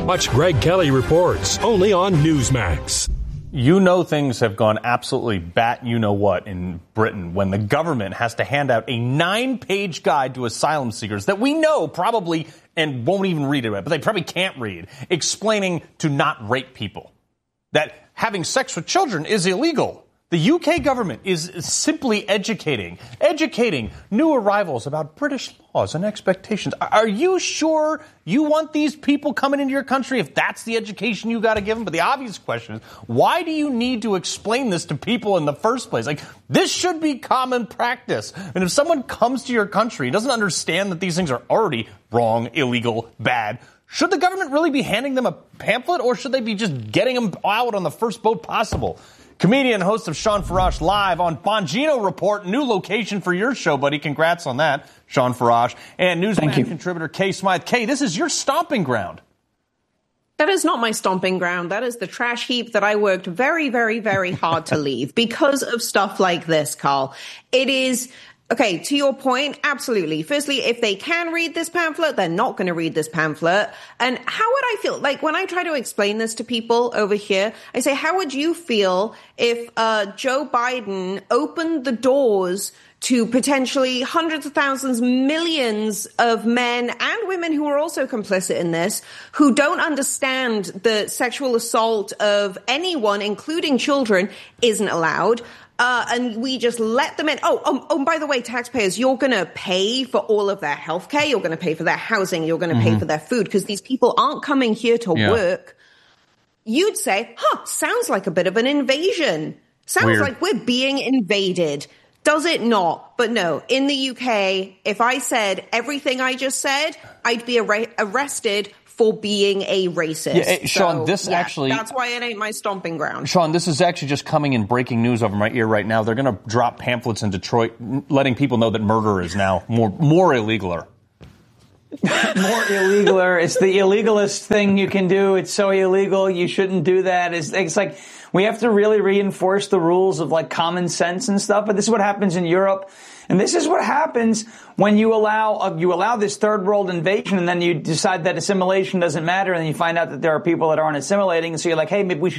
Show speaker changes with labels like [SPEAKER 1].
[SPEAKER 1] Watch Greg Kelly Reports, only on Newsmax.
[SPEAKER 2] You know things have gone absolutely bat-you-know-what in Britain when the government has to hand out a 9-page guide to asylum seekers that we know probably and won't even read it, but they probably can't read, explaining to not rape people, that having sex with children is illegal. The UK government is simply educating new arrivals about British laws and expectations. Are you sure you want these people coming into your country if that's the education you got to give them? But the obvious question is, why do you need to explain this to people in the first place? Like, this should be common practice. And if someone comes to your country and doesn't understand that these things are already wrong, illegal, bad, should the government really be handing them a pamphlet, or should they be just getting them out on the first boat possible? Comedian and host of Sean Farash Live on Bongino Report. New location for your show, buddy. Congrats on that, Sean Farash. And Newsman contributor Kay Smythe. Kay, this is your stomping ground.
[SPEAKER 3] That is not my stomping ground. That is the trash heap that I worked very, very, very hard to leave because of stuff like this, Carl. It is... Okay, to your point, absolutely. Firstly, if they can read this pamphlet, they're not going to read this pamphlet. And how would I feel? Like, when I try to explain this to people over here, I say, how would you feel if Joe Biden opened the doors to potentially hundreds of thousands, millions of men and women who are also complicit in this, who don't understand the sexual assault of anyone, including children, isn't allowed? And we just let them in. Oh, by the way, taxpayers, you're going to pay for all of their healthcare. You're going to pay for their housing. You're going to pay for their food because these people aren't coming here to work. You'd say, sounds like a bit of an invasion. Sounds like we're being invaded. Does it not? But no, in the UK, if I said everything I just said, I'd be arrested for being a racist.
[SPEAKER 2] Yeah, Sean,
[SPEAKER 3] that's why it ain't my stomping ground.
[SPEAKER 2] Sean, this is actually just coming in breaking news over my ear right now. They're going to drop pamphlets in Detroit letting people know that murder is now more illegaler.
[SPEAKER 4] More illegaler. It's the illegalest thing you can do. It's so illegal. You shouldn't do that. It's like we have to really reinforce the rules of like common sense and stuff. But this is what happens in Europe. And this is what happens when you allow this third world invasion, and then you decide that assimilation doesn't matter, and you find out that there are people that aren't assimilating, and so you're like, hey, maybe we should